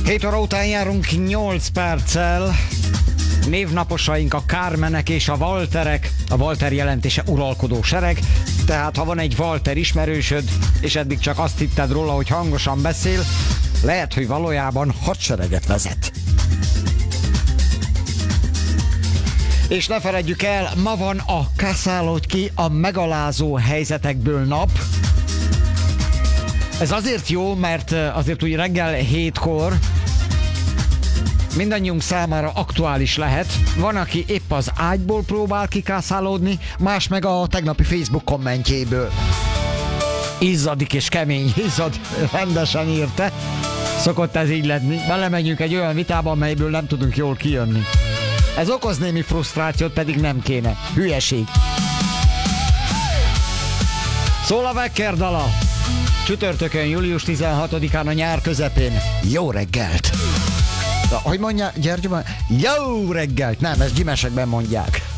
7 óra után járunk 8 perccel. Névnaposaink a Carmenek és a Walterek. A Walter jelentése uralkodó sereg. Tehát ha van egy Walter ismerősöd, és eddig csak azt hitted róla, hogy hangosan beszél, lehet, hogy valójában hadsereget vezet. És ne feledjük el, ma van a Kaszálódj ki a megalázó helyzetekből nap. Ez azért jó, mert azért úgy reggel 7-kor mindannyiunk számára aktuális lehet. Van, aki épp az ágyból próbál kikászálódni, más meg a tegnapi Facebook kommentjéből. Izzadik és kemény, izzad, rendesen írte. Szokott ez így lenni. Belemegyünk egy olyan vitába, amelyből nem tudunk jól kijönni. Ez okoz némi frusztrációt, pedig nem kéne. Hülyeség. Szól a Vekker dala. Csütörtökön, július 16-án a nyár közepén. Jó reggelt! Hogy mondja Gyergyi? Jó reggelt! Nem, ezt gyimesekben mondják.